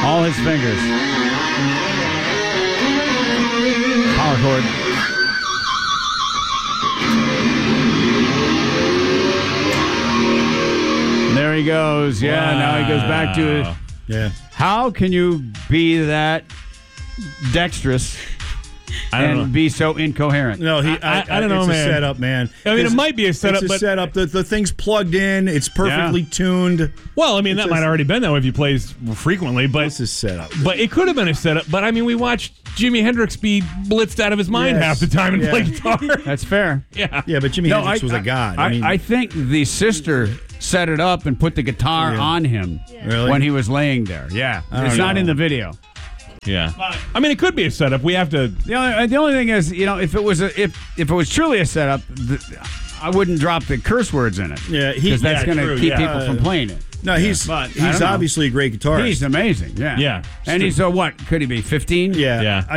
All his fingers. Power chord. There he goes. Yeah, now he goes back to it. Yeah. How can you be that dexterous and be so incoherent? No, I don't know, it's man. a setup, man. I mean, it might be a setup, It's a but setup. The thing's plugged in. It's perfectly tuned. well, I mean, that might have already been that way if he plays frequently, but It's a setup. But it could have been a setup. But I mean, we watched Jimi Hendrix be blitzed out of his mind Yes. half the time and Yeah. play guitar. That's fair. Yeah. Yeah, but Jimi Hendrix was a god. I think the sister set it up and put the guitar on him Really? when he was laying there. Yeah. It's not in the video. Yeah. I mean, it could be a setup. We have to. The only thing is, if it was if it was truly a setup, I wouldn't drop the curse words in it. Yeah, because that's going to true, keep yeah. people from playing it. No, he's But I don't know. obviously a great guitarist. He's amazing. Yeah. Yeah. And he's what? Could he be 15? Yeah. Yeah.